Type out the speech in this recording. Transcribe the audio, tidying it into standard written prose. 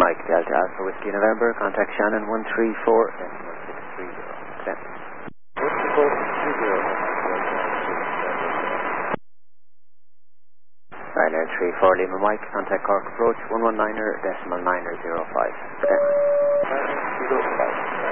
Mike, Delta Alpha Whiskey November, contact Shannon 134.630. Okay. 934 Lima Mike, contact Cork Approach 119.905. Okay.